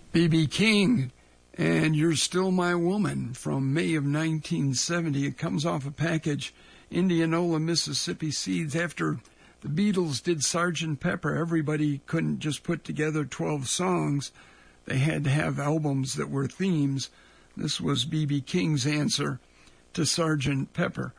B.B. King, and You're Still My Woman from May of 1970. It comes off a package, Indianola, Mississippi Seeds. After the Beatles did Sgt. Pepper, everybody couldn't just put together 12 songs. They had to have albums that were themes. This was B.B. King's answer to Sgt. Pepper.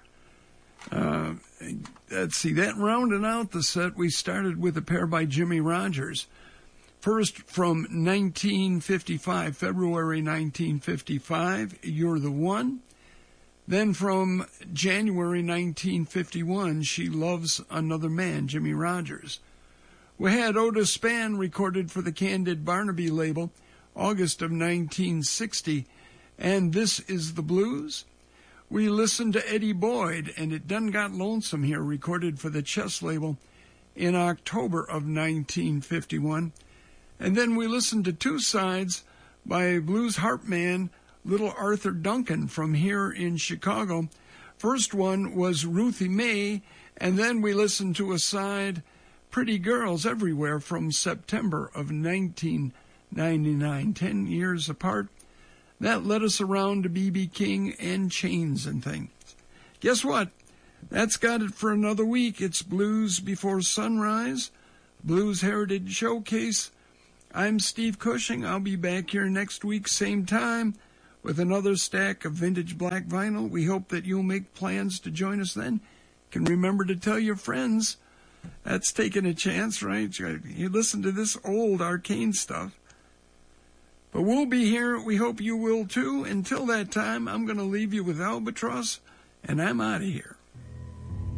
Let's see, that rounded out the set. We started with a pair by Jimmie Rodgers. First, from 1955, February 1955, You're the One. Then from January 1951, She Loves Another Man, Jimmie Rodgers. We had Otis Spann recorded for the Candid Barnaby label, August of 1960, and This Is the Blues. We listened to Eddie Boyd, and It Done Got Lonesome Here, recorded for the Chess label in October of 1951. And then we listened to Two Sides by blues harp man Little Arthur Duncan from here in Chicago. First one was Ruthie Mae, and then we listened to a side, Pretty Girls Everywhere, from September of 1999, 10 years apart. That led us around to B.B. King and Chains and Things. Guess what? That's got it for another week. It's Blues Before Sunrise, Blues Heritage Showcase. I'm Steve Cushing. I'll be back here next week, same time, with another stack of vintage black vinyl. We hope that you'll make plans to join us then. You can remember to tell your friends. That's taking a chance, right? You listen to this old arcane stuff. But we'll be here. We hope you will too. Until that time, I'm going to leave you with Albatross, and I'm out of here.